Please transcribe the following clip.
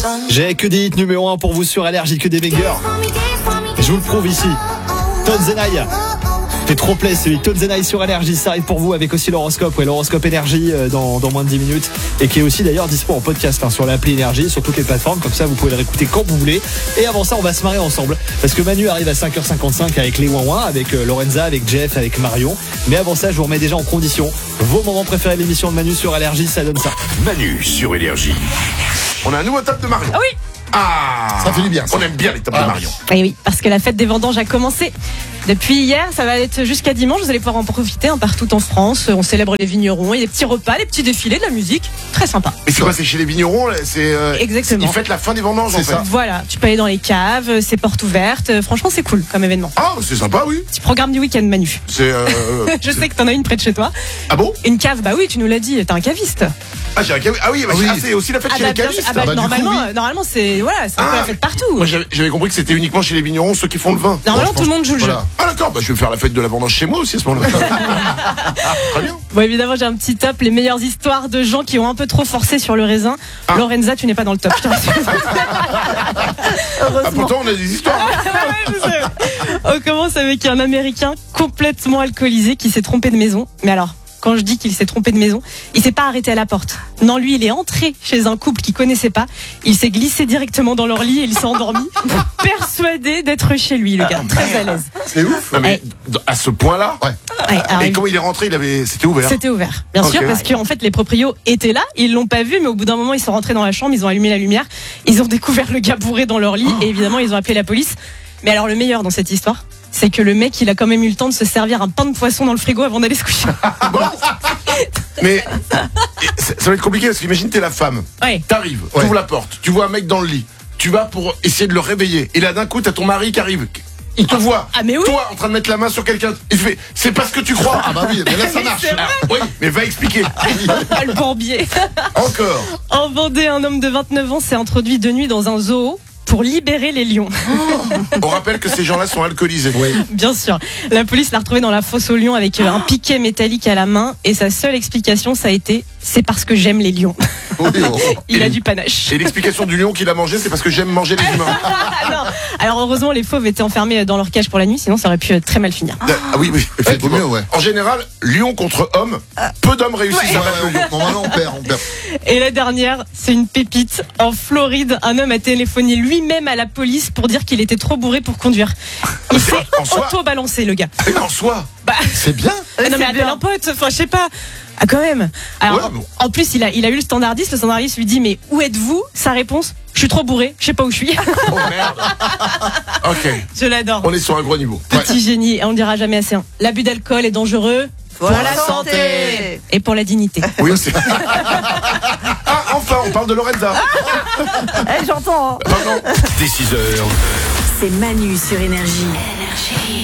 J'ai que des hits numéro 1 pour vous sur Allergie, que des bangers. Je vous le prouve ici. Tonzenai. Fait trop plaisir celui de Tonzenai sur Allergie. Ça arrive pour vous avec aussi l'horoscope. Ouais, l'horoscope énergie dans moins de 10 minutes. Et qui est aussi d'ailleurs dispo en podcast sur l'appli énergie, sur toutes les plateformes. Comme ça, vous pouvez le réécouter quand vous voulez. Et avant ça, on va se marrer ensemble. Parce que Manu arrive à 5h55 avec les Ouin-Ouin, avec Lorenza, avec Jeff, avec Marion. Mais avant ça, je vous remets déjà en condition. Vos moments préférés de l'émission de Manu sur Allergie, ça donne ça. Manu sur Énergie. On a un nouveau top de Marion. Ah oui. Ah, ça fait du bien. Ça. On aime bien les tops de Marion. Et oui, parce que la fête des vendanges a commencé depuis hier. Ça va être jusqu'à dimanche. Vous allez pouvoir en profiter partout en France. On célèbre les vignerons. Il y a des petits repas, des petits défilés, de la musique. Très sympa. Et c'est quoi? C'est chez les vignerons là, Exactement. Ils fêtent la fin des vendanges en fait. Voilà, tu peux aller dans les caves, c'est portes ouvertes. Franchement, c'est cool comme événement. Ah, c'est sympa, oui. Petit programme du week-end, Manu. Je sais que t'en as une près de chez toi. Ah bon? Une cave, bah oui, tu nous l'as dit. T'es un caviste. Ah, j'ai un caviste. Ah oui, c'est aussi la fête chez les cavistes. Normalement, c'est un peu la fête partout. Moi, j'avais compris que c'était uniquement chez les vignerons, ceux qui font le vin. Normalement, tout le monde joue le jeu. Ah d'accord, je vais faire la fête de la vendange chez moi aussi à ce moment-là. Très bien. Bon, évidemment, j'ai un petit top, les meilleures histoires de gens qui ont un peu trop forcé sur le raisin. Lorenza, tu n'es pas dans le top, je te rassure. Pourtant, on a des histoires. On commence avec un Américain complètement alcoolisé qui s'est trompé de maison. Mais alors, quand je dis qu'il s'est trompé de maison, il s'est pas arrêté à la porte. Non, lui, il est entré chez un couple qu'il connaissait pas. Il s'est glissé directement dans leur lit et il s'est endormi, persuadé d'être chez lui, le gars. Très à l'aise. C'est ouf. Non, mais à ce point-là. Ouais. Et comment il est rentré, c'était ouvert. C'était ouvert, bien sûr, parce qu'en fait les proprios étaient là, ils l'ont pas vu, mais au bout d'un moment ils sont rentrés dans la chambre, ils ont allumé la lumière, ils ont découvert le gars bourré dans leur lit et évidemment ils ont appelé la police. Mais alors le meilleur dans cette histoire, c'est que le mec il a quand même eu le temps de se servir un pain de poisson dans le frigo avant d'aller se coucher. Mais ça va être compliqué parce qu'imagine t'es la femme, t'arrives, t'ouvres la porte, tu vois un mec dans le lit, tu vas pour essayer de le réveiller et là d'un coup t'as ton mari qui arrive. Il te voit, toi en train de mettre la main sur quelqu'un, il fait c'est pas ce que tu crois. Ah bah oui, mais là ça marche. Oui, mais va expliquer. Le bourbier. Encore. En Vendée, un homme de 29 ans s'est introduit de nuit dans un zoo pour libérer les lions. On rappelle que ces gens-là sont alcoolisés. Oui. Bien sûr. La police l'a retrouvé dans la fosse aux lions avec un piquet métallique à la main et sa seule explication ça a été c'est parce que j'aime les lions. Il a du panache. Et l'explication du lion qu'il a mangé c'est parce que j'aime manger les humains. Non. Alors heureusement les fauves étaient enfermés dans leur cage pour la nuit sinon ça aurait pu très mal finir. Ah oui, effectivement. En général, lion contre homme, peu d'hommes réussissent à battre le lion. Normalement on perd. Et la dernière, c'est une pépite. En Floride, un homme a téléphoné lui-même à la police pour dire qu'il était trop bourré pour conduire. Il s'est auto-balancé, le gars. Et en soi, c'est bien. Non mais appelle un pote, enfin je sais pas. Ah quand même. Alors en plus il a eu le standardiste lui dit mais où êtes-vous? Sa réponse, je suis trop bourré, je sais pas où je suis. Oh merde. Ok. Je l'adore. On est sur un gros niveau. Petit génie, et on ne dira jamais assez. L'abus d'alcool est dangereux pour la santé et pour la dignité. Oui aussi. Enfin, on parle de Lorenza. J'entends. Pardon. Dès 6h. C'est Manu sur Énergie.